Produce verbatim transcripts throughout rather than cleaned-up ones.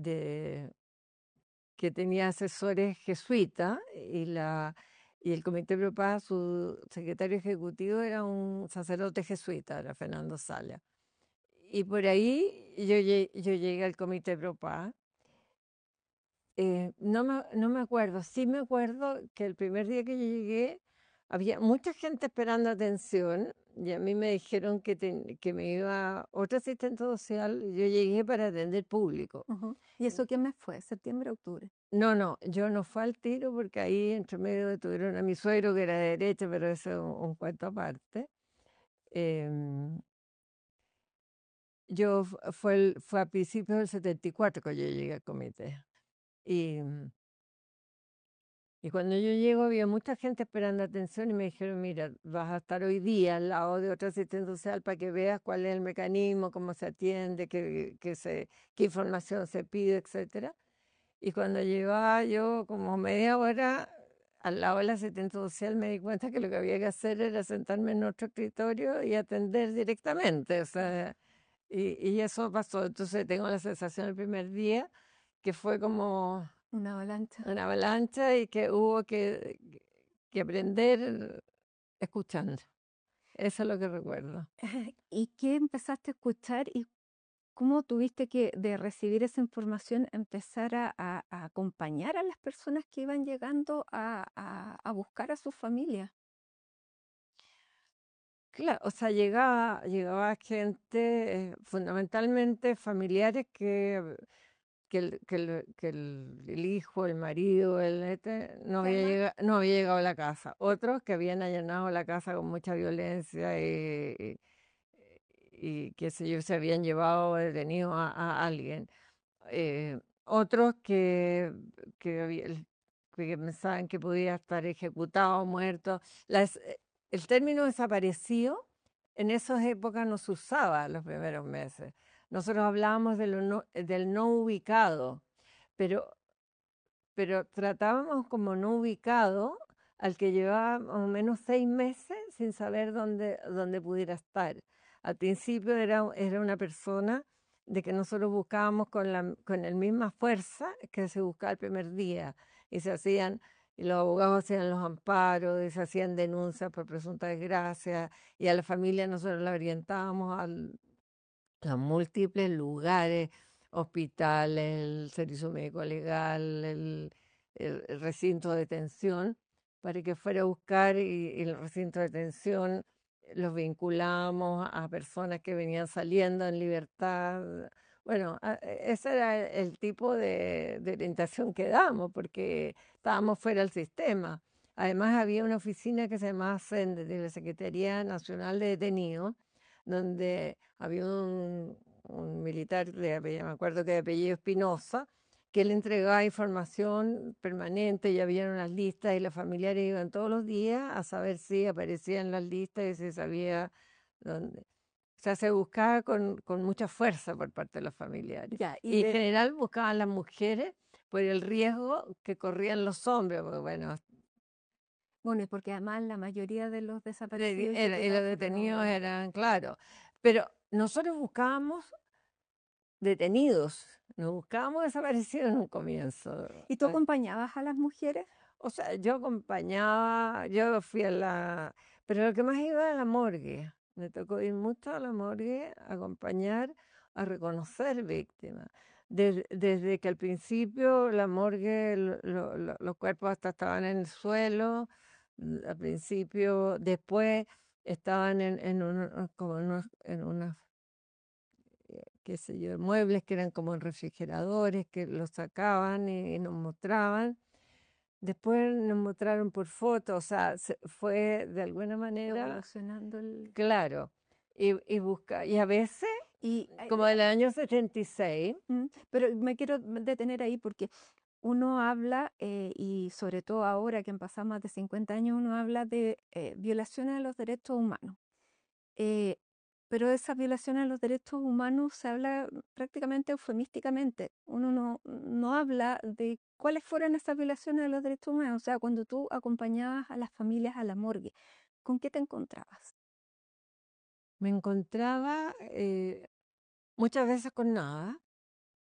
de que tenía asesores jesuitas y, la, y el Comité Pro Paz, su secretario ejecutivo era un sacerdote jesuita, era Fernando Sala. Y por ahí yo, lle- yo llegué al Comité Pro Paz. Eh, no me, no me acuerdo, sí me acuerdo que el primer día que yo llegué había mucha gente esperando atención y a mí me dijeron que, ten- que me iba otro asistente social, yo llegué para atender público. Ujú. ¿Y eso qué mes fue? ¿Septiembre, octubre? No, no, yo no fui al tiro porque ahí entre medio detuvieron a mi suegro que era de derecha, pero eso es un, un cuento aparte. Em, yo fu- fue, el- fue a principios del setenta y cuatro que yo llegué al comité. Y, y cuando yo llego había mucha gente esperando atención y me dijeron, mira, vas a estar hoy día al lado de otro asistente social para que veas cuál es el mecanismo, cómo se atiende, qué, qué, se, qué información se pide, etcétera. Y cuando llevaba yo como media hora al lado de la asistente social me di cuenta que lo que había que hacer era sentarme en otro escritorio y atender directamente. O sea, y, y eso pasó. Entonces tengo la sensación el primer día que fue como Una avalancha. una avalancha y que hubo que, que aprender escuchando. Eso es lo que recuerdo. ¿Y qué empezaste a escuchar y cómo tuviste que, de recibir esa información, empezar a, a- a acompañar a las personas que iban llegando a, a- a buscar a sus familias? Claro, o sea, llegaba, llegaba gente, eh, fundamentalmente familiares que que el, que el, que el, el hijo, el marido, el este, no Que había, además, llega- no había llegado a la casa. Otros que habían allanado la casa con mucha violencia y, y, y qué sé yo, se habían llevado detenido a, a alguien. Eh, otros que, que, había- que pensaban que podía estar ejecutado, muerto. Las, eh, el término desaparecido en esas épocas no se usaba los primeros meses. Nosotros hablábamos de lo no- del no ubicado, pero, pero tratábamos como no ubicado al que llevaba más o menos seis meses sin saber dónde, dónde pudiera estar. Al principio era, era una persona de que nosotros buscábamos con la, con la misma fuerza que se buscaba el primer día y se hacían, y los abogados hacían los amparos, y se hacían denuncias por presunta desgracia y a la familia nosotros la orientábamos al los múltiples lugares, hospitales, el servicio médico legal, el, el- el recinto de detención, para que fuera a buscar y, y el recinto de detención los vinculamos a personas que venían saliendo en libertad. Bueno, a- e- ese era el tipo de, de orientación que damos, porque estábamos fuera del sistema. Además, había una oficina que se llamaba SENDE, de la Secretaría Nacional de Detenidos, donde había un, un militar, de apellido- me acuerdo que de apellido Espinosa, que le entregaba información permanente y había unas listas y los familiares iban todos los días a saber si aparecían las listas y si sabía dónde. O sea, se buscaba con, con mucha fuerza por parte de los familiares. ya, y Y en de, general buscaban las mujeres por el riesgo que corrían los hombres, porque bueno, bueno, y porque además la mayoría de los de- desaparecidos y era- y los ejecutados fueron detenidos hombres. eran, claro. Pero nosotros buscábamos detenidos, nos buscábamos desaparecidos en un comienzo. ¿Y tú Ah, acompañabas a las mujeres? O sea, yo acompañaba, yo fui a la, pero lo que más iba a la morgue. Me tocó ir mucho a la morgue, a acompañar, a reconocer víctimas. Des- Desde, que al principio la morgue, lo- lo- lo- los cuerpos hasta estaban en el suelo, mm, al principio, después estaban en, en, un- como en unos, en unas qué sé yo, muebles que eran como refrigeradores, que los sacaban y, y nos mostraban. Después nos mostraron por fotos, o sea, se- fue de alguna manera, Evolucionando el... claro, y, y, busca, y a veces, Y, como eh, del año setenta y seis, mm, pero me quiero detener ahí porque uno habla, eh, y sobre todo ahora que han pasado más de cincuenta años, uno habla de eh, violaciones a los derechos humanos. Eh, pero de esas violaciones a los derechos humanos se habla prácticamente eufemísticamente. Uno no, no habla de cuáles fueron esas violaciones a los derechos humanos. O sea, cuando tú acompañabas a las familias a la morgue, ¿con qué te encontrabas? me encontraba eh, muchas veces con nada,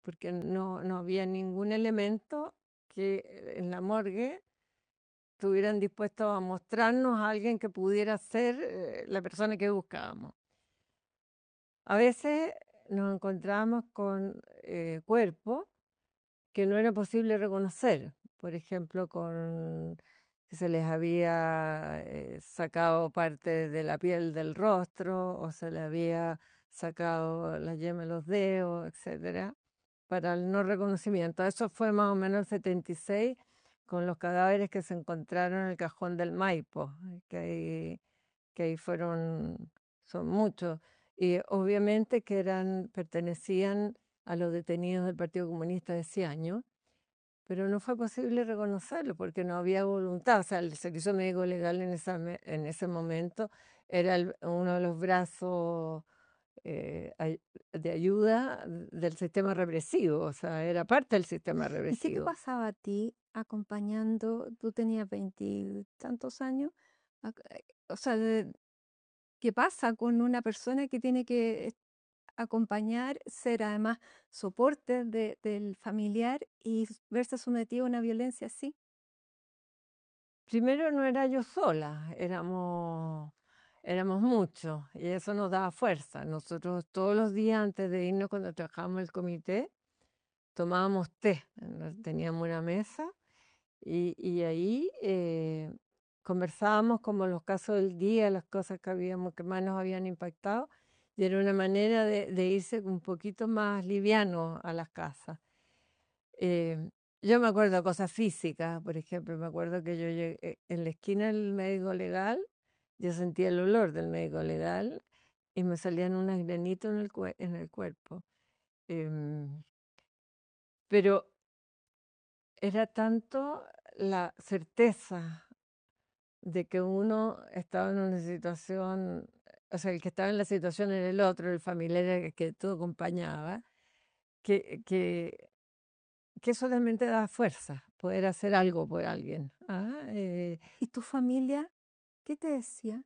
porque no, no había ningún elemento que en la morgue estuvieran dispuestos a mostrarnos a alguien que pudiera ser eh, la persona que buscábamos. A veces nos encontramos con eh, cuerpos que no era posible reconocer, por ejemplo, con que se les había eh, sacado parte de la piel del rostro o se les había sacado la yema de los dedos, etcétera, para el no reconocimiento. Eso fue más o menos el setenta y seis con los cadáveres que se encontraron en el cajón del Maipo, que ahí, que ahí fueron, son muchos, y obviamente que eran, pertenecían a los detenidos del Partido Comunista de ese año, pero no fue posible reconocerlo porque no había voluntad. O sea, el servicio médico legal en, esa, en ese momento era el, uno de los brazos eh, de ayuda del sistema represivo, o sea, era parte del sistema represivo. ¿Y qué te pasaba a ti acompañando? Tú tenías veintitantos años, o sea, de, ¿qué pasa con una persona que tiene que acompañar, ser además soporte de, del familiar y verse sometido a una violencia así? Primero no era yo sola, éramos, éramos muchos y eso nos daba fuerza. Nosotros todos los días antes de irnos cuando trabajábamos en el comité, tomábamos té, teníamos una mesa y, y ahí eh, conversábamos como los casos del día, las cosas que, habíamos, que más nos habían impactado, y era una manera de, de irse un poquito más liviano a las casas. Eh, yo me acuerdo de cosas físicas, por ejemplo, me acuerdo que yo llegué en la esquina del médico legal, yo sentía el olor del médico legal y me salían unas granitos en el, en el cuerpo. Eh, pero era tanto la certeza de que uno estaba en una situación, o sea, el que estaba en la situación era el otro, el familiar el que tú acompañaba, que, que, que solamente da fuerza poder hacer algo por alguien. ¿Ah? Eh, ¿Y tu familia qué te decía?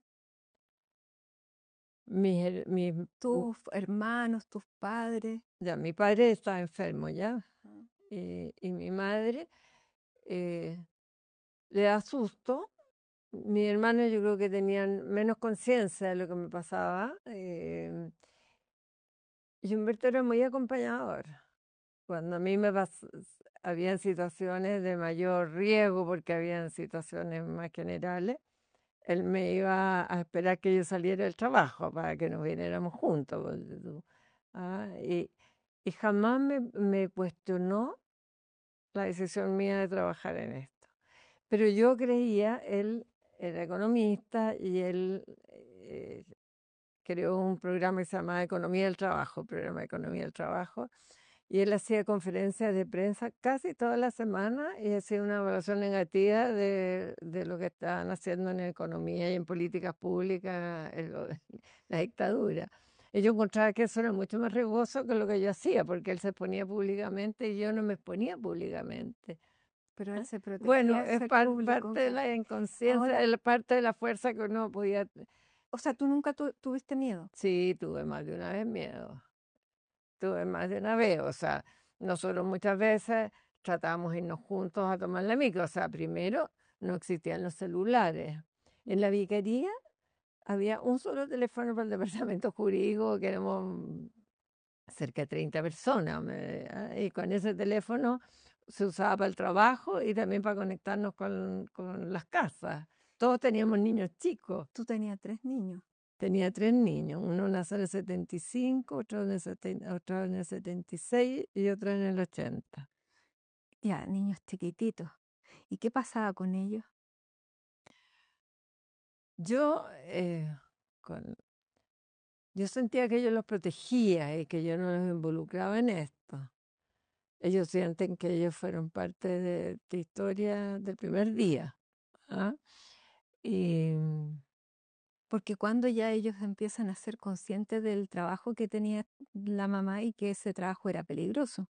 mis, mis, ¿Tus hermanos, tus padres? ya, mi padre estaba enfermo ya, Ah. eh, y mi madre eh, le da susto. Mis hermanos yo creo que tenían menos conciencia de lo que me pasaba. Eh, y Humberto era muy acompañador. Cuando a mí me pasó, habían situaciones de mayor riesgo porque habían situaciones más generales, él me iba a esperar que yo saliera del trabajo para que nos viniéramos juntos. Ah, y, y jamás me, me cuestionó la decisión mía de trabajar en esto. Pero yo creía, él era economista y él eh, creó un programa que se llamaba Economía del Trabajo, programa de Economía del Trabajo, y él hacía conferencias de prensa casi toda la semana y hacía una evaluación negativa de, de lo que estaban haciendo en economía y en políticas públicas en lo de la dictadura. Y yo encontraba que eso era mucho más riesgoso que lo que yo hacía, porque él se exponía públicamente y yo no me exponía públicamente. Pero él ¿Ah? se Bueno, protegía al es ser par- público, parte de claro. la inconsciencia, Ahora, es parte de la fuerza que uno podía. o sea, tú nunca tu- tuviste miedo. Sí, tuve más de una vez miedo. Tuve más de una vez. O sea, nosotros muchas veces tratábamos de irnos juntos a tomar la micro. O sea, primero no existían los celulares. En la vicaría había un solo teléfono para el departamento jurídico, que éramos cerca de treinta personas. me- ah, Y con ese teléfono se usaba para el trabajo y también para conectarnos con, con las casas. Todos teníamos niños chicos. Tú tenías tres niños. Tenía tres niños, uno nació en el setenta y cinco, otro en el, setenta, otro en el setenta y seis y otro en el ochenta. Ya, niños chiquititos. ¿Y qué pasaba con ellos? Yo, eh, con- yo sentía que yo los protegía y que yo no los involucraba en esto. Ellos sienten que ellos fueron parte de la historia del primer día. ¿Ah? Y Porque cuando ya ellos empiezan a ser conscientes del trabajo que tenía la mamá y que ese trabajo era peligroso.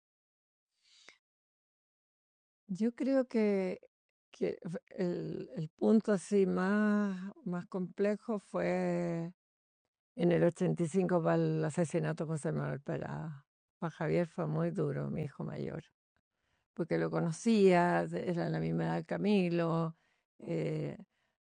yo creo que, que f- el, el punto así más, más complejo fue en el ochenta y cinco para el asesinato de José Manuel Perada. para Javier fue muy duro, mi hijo mayor, porque lo conocía, era la misma edad que Camilo. eh,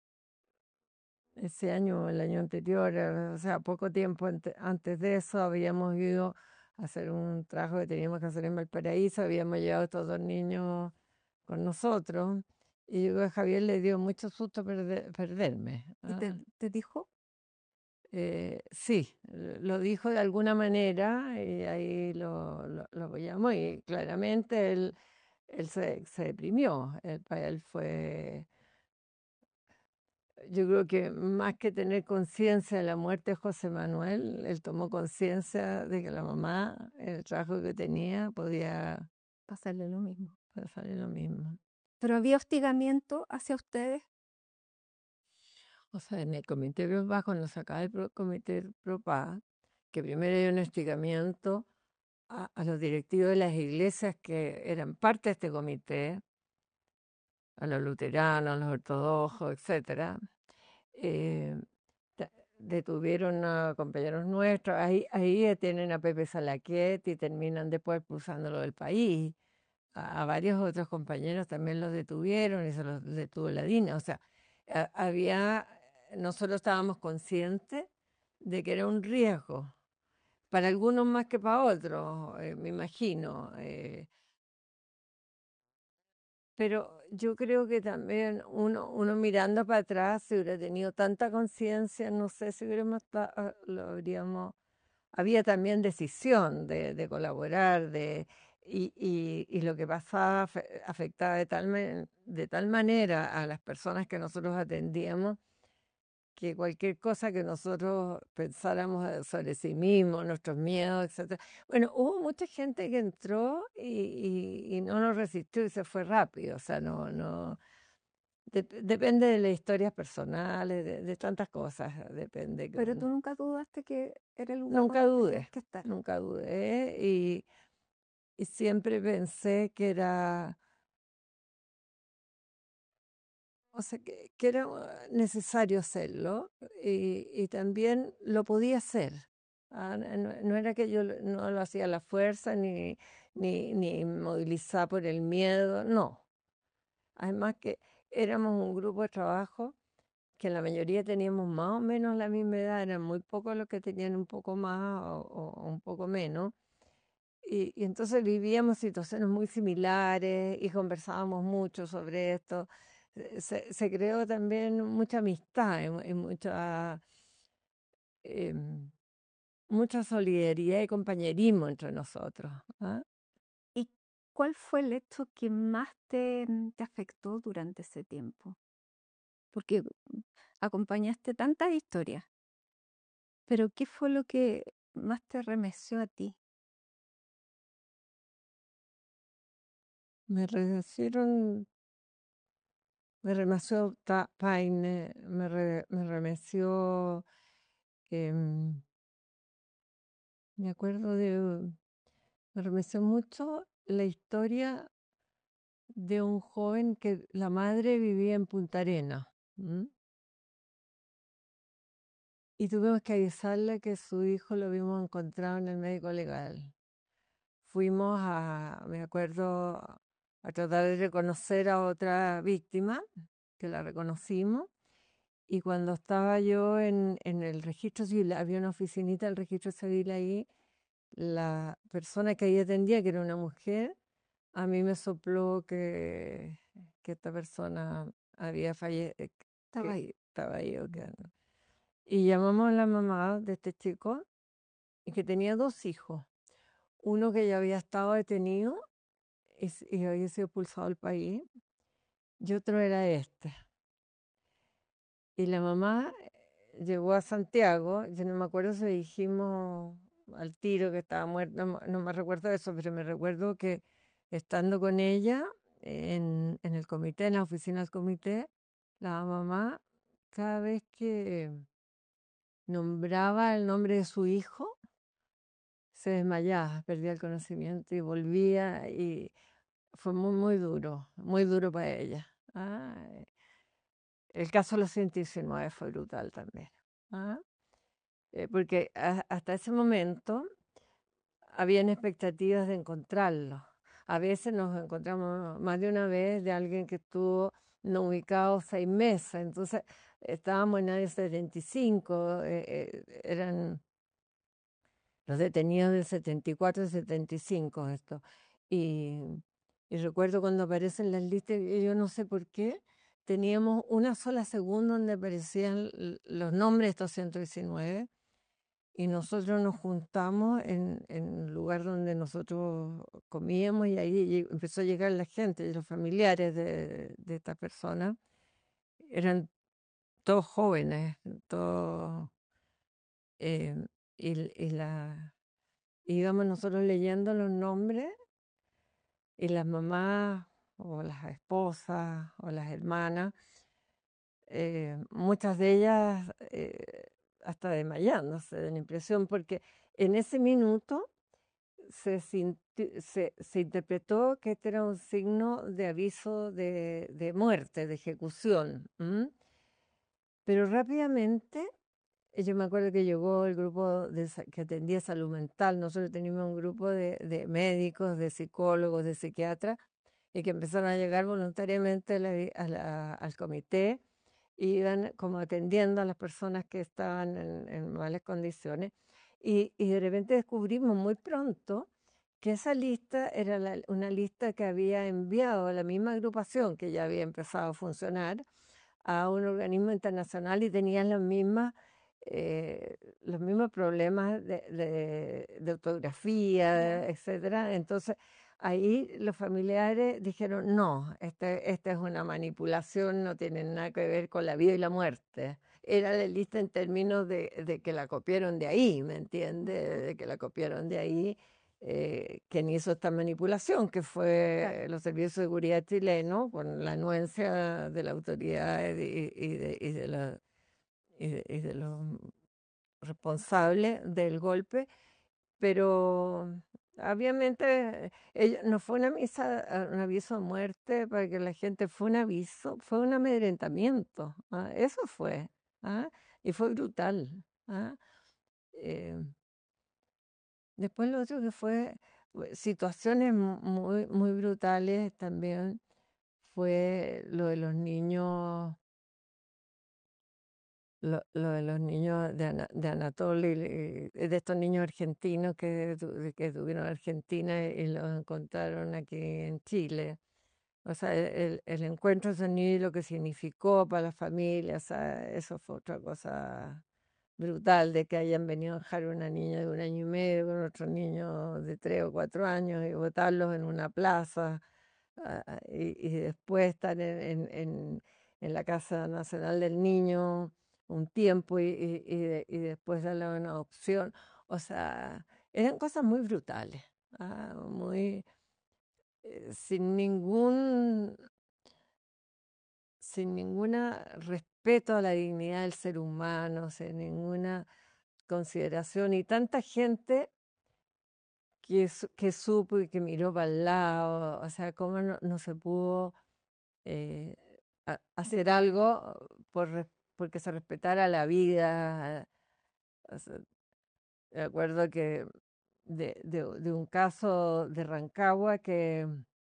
ese año, el año anterior, eh, o sea, poco tiempo ante- antes de eso, habíamos ido a hacer un trabajo que teníamos que hacer en Valparaíso, habíamos llevado a estos dos niños con nosotros, y yo creo que a Javier le dio mucho susto perder- perderme. ¿Y te, ¿Ah? te dijo? Eh, sí, lo dijo de alguna manera y ahí lo, lo, lo apoyamos y claramente él, él se, se deprimió. Él, para él fue, yo creo que más que tener conciencia de la muerte de José Manuel, él tomó conciencia de que la mamá, el trabajo que tenía, podía Pasarle lo mismo. pasarle lo mismo. ¿Pero había hostigamiento hacia ustedes? O sea, en el comité PROPA, cuando se acaba el pro- comité PROPA, que primero hay un hostigamiento a, a los directivos de las iglesias que eran parte de este comité, a los luteranos, a los ortodoxos, etcétera, eh, ta- detuvieron a compañeros nuestros, ahí, ahí tienen a Pepe Salaquet y terminan después expulsándolo del país. A, a varios otros compañeros también los detuvieron y se los detuvo la DINA. O sea, a- había, nosotros estábamos conscientes de que era un riesgo, para algunos más que para otros, eh, me imagino. eh, Pero yo creo que también uno, uno mirando para atrás, si hubiera tenido tanta conciencia, no sé si hubiéramos, ta- ah, lo habríamos, había también decisión de, de colaborar, de, y, y, y lo que pasaba afe- afectaba de tal, ma- de tal manera a las personas que nosotros atendíamos, que cualquier cosa que nosotros pensáramos eh, sobre sí mismos, nuestros miedos, etcétera. Bueno, hubo mucha gente que entró y, y- y no nos resistió y se fue rápido, o sea, no, no, dep- depende de las historias personales, de, de tantas cosas, depende que Pero tú uno. nunca dudaste que era el lugar Nunca donde tenías dudé, que estar. nunca dudé y, y siempre pensé que era, o sea, que, que era uh, necesario hacerlo y, y también lo podía hacer. Ah, no, no- no era que yo lo- no lo hacía a la fuerza ni, ni, ni movilizada por el miedo, no. Además que éramos un grupo de trabajo que la mayoría teníamos más o menos la misma edad, eran muy pocos los que tenían un poco más o, o un poco menos. Y, y entonces vivíamos situaciones muy similares y conversábamos mucho sobre esto. Eh, Se, se creó también mucha amistad y, mu- y mucha, em, mucha solidaridad y compañerismo entre nosotros. ¿Ah? ¿Y cuál fue el hecho que más te, mm, te afectó durante ese tiempo? Porque mm, acompañaste tantas historias, pero ¿qué fue lo que más te remeció a ti? Me remeció, me remeció Ta- Paine, me, re- me remeció, em, me acuerdo de, me remeció mucho la historia de un joven que la madre vivía en Punta Arenas. ¿M? Y tuvimos que avisarle que su hijo lo habíamos encontrado en el médico legal. Fuimos a, me acuerdo, a tratar de reconocer a otra víctima, que la reconocimos, y cuando estaba yo en, en el registro civil, había una oficinita del registro civil ahí, la persona que ahí atendía, que era una mujer, a mí me sopló que, que esta persona había fallecido, Estaba ahí. que estaba ahí o que no. Y llamamos a la mamá de este chico y que tenía dos hijos. Uno que ya había estado detenido y, s- y había sido expulsado del país y otro era este. Y la mamá eh, llegó a Santiago, yo no me acuerdo si dijimos al tiro que estaba muerto, no, me no me recuerdo eso, pero me recuerdo que estando con ella en, en el comité, en la oficina del comité, la mamá, cada vez que nombraba el nombre de su hijo, se desmayaba, perdía el conocimiento y volvía y fue muy, muy duro, muy duro para ella. Ah, el caso de los ciento diecinueve fue brutal también. Ah, eh, porque a- hasta ese momento habían expectativas de encontrarlos. A veces nos encontramos más de una vez de alguien que estuvo no ubicado seis meses, entonces estábamos en el año setenta y cinco, eh, eh, eran los detenidos del setenta y cuatro y setenta y cinco esto. Y, y recuerdo cuando aparecen las listas, y yo no sé por qué, teníamos una sola segunda donde aparecían l- los nombres de estos ciento diecinueve y nosotros nos juntamos en, en el lugar donde nosotros comíamos y ahí lle- empezó a llegar la gente y los familiares de, de estas personas. Eran todos jóvenes, todos... eh, y, y la, íbamos nosotros leyendo los nombres y las mamás o las esposas o las hermanas, eh, muchas de ellas eh, hasta desmayándose de la impresión, porque en ese minuto se, sinti- se, se interpretó que este era un signo de aviso de, de muerte, de ejecución. ¿M? Pero rápidamente, eh, yo me acuerdo que llegó el grupo de, sa- que atendía salud mental. Nosotros teníamos un grupo de, de médicos, de psicólogos, de psiquiatras, y que empezaron a llegar voluntariamente a la vi- a la- al comité, y iban como atendiendo a las personas que estaban en, en malas condiciones. Y, y de repente descubrimos muy pronto que esa lista era la- una lista que había enviado la misma agrupación que ya había empezado a funcionar a un organismo internacional y tenían las mismas, eh, los mismos problemas de, de- de Ya. ortografía, etcétera. Entonces, ahí los familiares dijeron, no, este, esta es una manipulación, no tiene nada que ver con la vida y la muerte. Era la lista en términos de, de que la copiaron de ahí, ¿me entiende? Ya. De que la copiaron de ahí. Eh, quien hizo esta manipulación, que Claro. fue los servicios de seguridad chilenos, con la anuencia de la autoridad y, y de, y de la- y de- y de los responsables del golpe, pero obviamente ella- no fue una misa, ah, un aviso de muerte para que la gente, fue un aviso, fue un amedrentamiento, ¿ah? Eso fue, ¿ah? Y fue brutal. ¿Ah? Eh, Después lo otro que fue, fue situaciones mu- muy, muy brutales también fue lo de los niños, lo, lo de los niños de, Ana- de Anatolia, y- y de estos niños argentinos que, tu- que estuvieron en Argentina y los encontraron aquí en Chile. O sea, el, el encuentro de esos niños y lo que significó para la familia, o sea, eso fue otra cosa brutal, de que hayan venido a dejar una niña de un año y medio con otro niño de tres o cuatro años y botarlos en una plaza, ah, ah, y, y después estar en, en- en- en la Casa Nacional del Niño un tiempo y, y- y de- y después darle una adopción. O sea, eran cosas muy brutales, ah, muy, eh, sin ningún, sin ninguna respeto a la dignidad del ser humano, sin ninguna consideración, y tanta gente que, su- que supo y que miró para el lado, o sea, cómo no, no se pudo eh, a- hacer algo por, res- porque se respetara la vida. O sea, me acuerdo que de, de- de un caso de Rancagua que,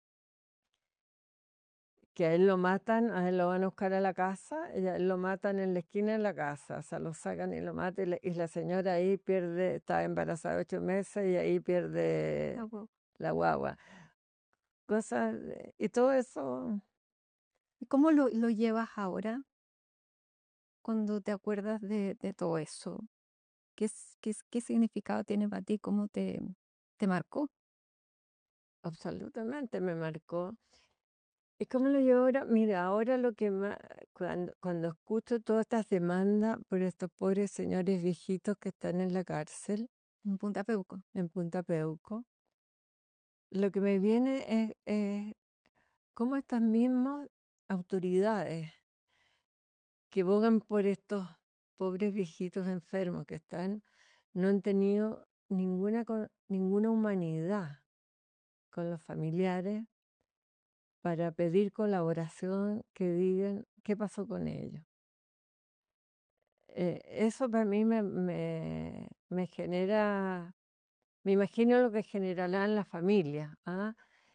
que a él lo matan, a él lo van a buscar a la casa, y a él lo matan en la esquina de la casa, o sea, lo sacan y lo matan, y la, y la señora ahí pierde, está embarazada de ocho meses y ahí pierde Ah, wow. la guagua. Cosas, de- y todo eso, ¿Y cómo lo, lo llevas ahora cuando te acuerdas de, de todo eso? ¿Qué, es- qué, es- qué significado tiene para ti? ¿Cómo te, te marcó? absolutamente me marcó. ¿Y cómo lo llevo ahora? Mira, ahora lo que más, cuando, cuando escucho todas estas demandas por estos pobres señores viejitos que están en la cárcel, En Punta Peuco. en Punta Peuco, lo que me viene es, es cómo estas mismas autoridades que bogan por estos pobres viejitos enfermos que están, no han tenido ninguna, co- ninguna humanidad con los familiares para pedir colaboración, que digan qué pasó con ellos. Eh, eso para mí me, me, me genera me imagino lo que generará en la familia, ¿ah?